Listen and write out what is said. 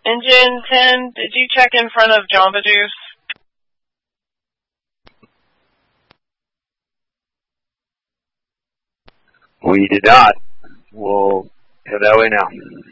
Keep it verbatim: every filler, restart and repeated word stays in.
Engine ten, did you check in front of Jamba Juice? We did not. We'll head that way now.